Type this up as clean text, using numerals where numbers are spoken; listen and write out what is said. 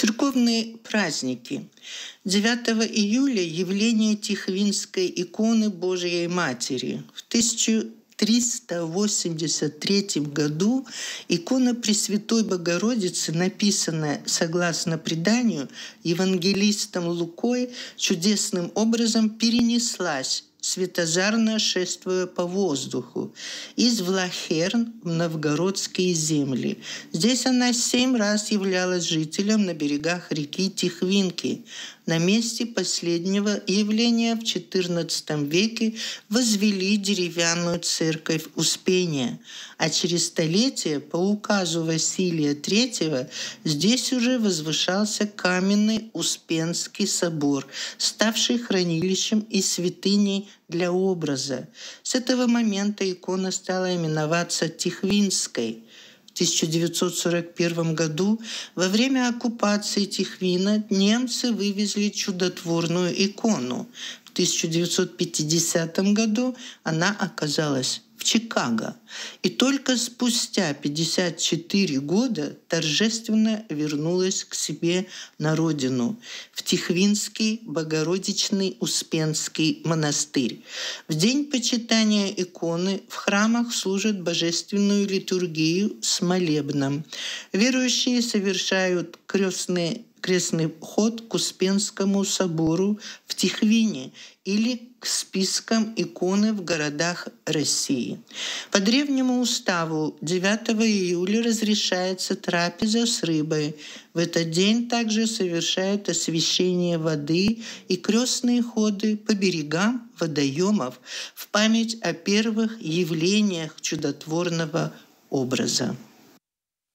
Церковные праздники. 9 июля явление Тихвинской иконы Божией Матери. В 1383 году икона Пресвятой Богородицы, написанная, согласно преданию, евангелистом Лукой, чудесным образом перенеслась, светозарно шествуя по воздуху, из Влахерн в новгородские земли. Здесь она 7 раз являлась жителем на берегах реки Тихвинки. На месте последнего явления в XIV веке возвели деревянную церковь Успения, а через столетие по указу Василия III здесь уже возвышался каменный Успенский собор, ставший хранилищем и святыней для образа. С этого момента икона стала именоваться Тихвинской. В 1941 году во время оккупации Тихвина немцы вывезли чудотворную икону. В 1950 году она оказалась в Чикаго. И только спустя 54 года торжественно вернулась к себе на родину, в Тихвинский Богородичный Успенский монастырь. В день почитания иконы в храмах служат божественную литургию с молебном. Верующие совершают крестный ход к Успенскому собору в Тихвине или к спискам иконы в городах России. По древнему уставу 9 июля разрешается трапеза с рыбой. В этот день также совершают освящение воды и крестные ходы по берегам водоемов в память о первых явлениях чудотворного образа.